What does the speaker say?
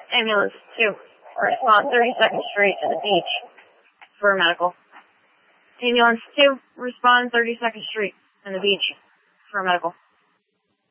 Ambulance 2, respond 32nd Street to the beach for medical. Ambulance 2, respond 32nd Street and the beach for medical.